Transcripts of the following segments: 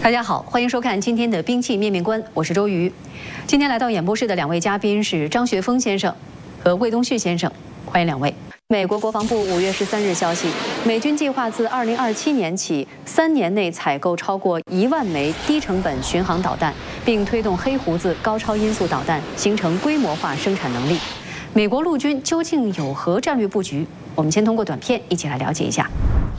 大家好，欢迎收看今天的兵器面面观，我是周瑜。今天来到演播室的两位嘉宾是张学峰先生和魏东旭先生，欢迎两位。美国国防部5月13日消息，美军计划自2027年起3年内采购超过1万枚低成本巡航导弹，并推动黑胡子高超音速导弹形成规模化生产能力。美国陆军究竟有何战略布局？我们先通过短片一起来了解一下。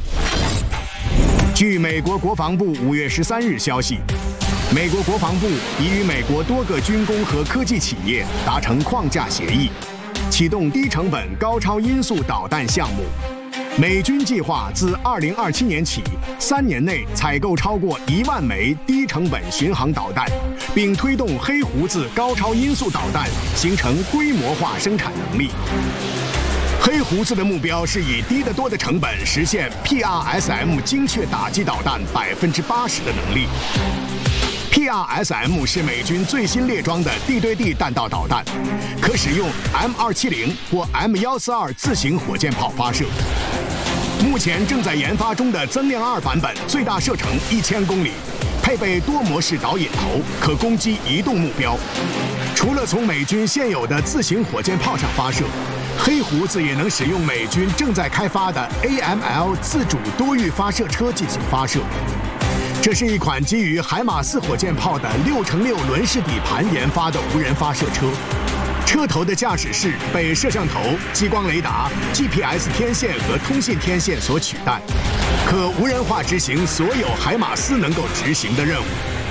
据美国国防部5月13日消息，美国国防部已与美国多个军工和科技企业达成框架协议，启动低成本高超音速导弹项目。美军计划自2027年起3年内采购超过1万枚低成本巡航导弹，并推动黑胡子高超音速导弹形成规模化生产能力。黑胡子的目标是以低得多的成本实现 PRSM 精确打击导弹80%的能力。PRSM 是美军最新列装的地对地弹道导弹，可使用 M270或 M142自行火箭炮发射。目前正在研发中的增量2版本，最大射程1000公里，配备多模式导引头，可攻击移动目标。除了从美军现有的自行火箭炮上发射，黑胡子也能使用美军正在开发的 AML 自主多域发射车进行发射。这是一款基于海马斯火箭炮的6×6轮式底盘研发的无人发射车。车头的驾驶室被摄像头、激光雷达、GPS 天线和通信天线所取代，可无人化执行所有海马斯能够执行的任务。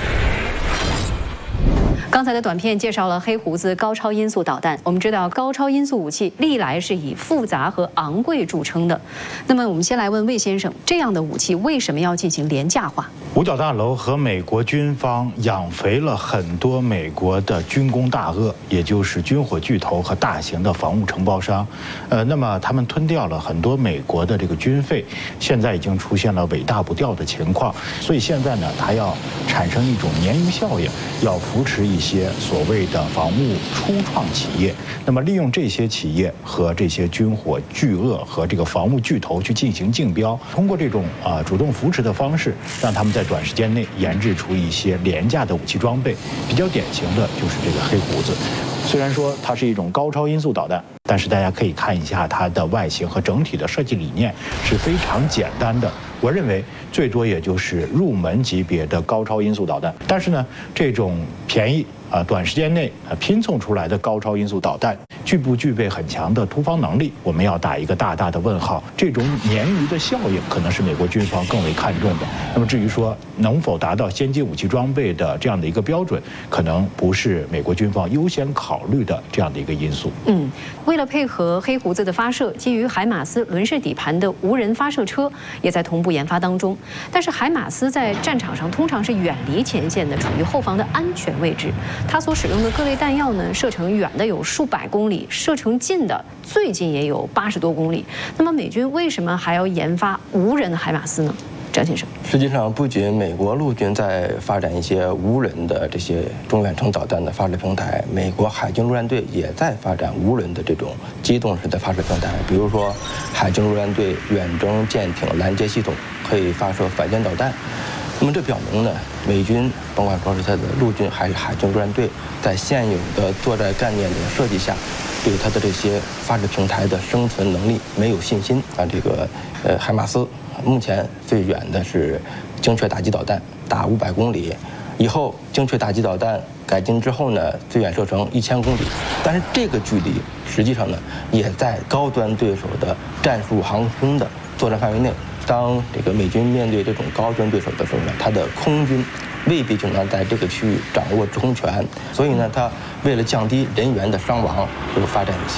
刚才的短片介绍了黑胡子高超音速导弹。我们知道，高超音速武器历来是以复杂和昂贵著称的。那么，我们先来问魏先生，这样的武器为什么要进行廉价化？ 五角大楼和美国军方养肥了很多美国的军工大鳄，也就是军火巨头和大型的防务承包商。那么他们吞掉了很多美国的这个军费，现在已经出现了尾大不掉的情况。所以现在呢，它要产生一种鲶鱼效应，要扶持一些所谓的防务初创企业。那么利用这些企业和这些军火巨鳄和这个防务巨头去进行竞标，通过这种主动扶持的方式，让他们在短时间内研制出一些廉价的武器装备。比较典型的就是这个黑胡子。虽然说它是一种高超音速导弹，但是大家可以看一下它的外形和整体的设计理念是非常简单的。我认为最多也就是入门级别的高超音速导弹。但是呢，这种便宜短时间内拼凑出来的高超音速导弹具不具备很强的突防能力，我们要打一个大大的问号。这种鲶鱼的效应可能是美国军方更为看重的。那么至于说能否达到先进武器装备的这样的一个标准，可能不是美国军方优先考虑的这样的一个因素。 为了配合黑胡子的发射，基于海马斯轮式底盘的无人发射车也在同步研发当中。但是海马斯在战场上通常是远离前线的，处于后方的安全位置。它所使用的各类弹药呢，射程远的有数百公里，射程近的最近也有80多公里。那么美军为什么还要研发无人的海马斯呢？张先生， 实际上不仅美国陆军在发展一些无人的这些中远程导弹的发射平台，美国海军陆战队也在发展无人的这种机动式的发射平台。比如说，海军陆战队远征舰艇拦截系统可以发射反舰导弹。那么这表明呢，美军甭管说是它的陆军还是海军陆战队，在现有的作战概念的设计下，对它的这些发射平台的生存能力没有信心。这个海马斯目前最远的是精确打击导弹，达500公里。以后精确打击导弹改进之后呢，最远射程1000公里。但是这个距离实际上呢，也在高端对手的战术航空的作战范围内。当这个美军面对这种高端对手的时候呢，他的空军未必就能在这个区域掌握制空权，所以呢，他为了降低人员的伤亡，就发展一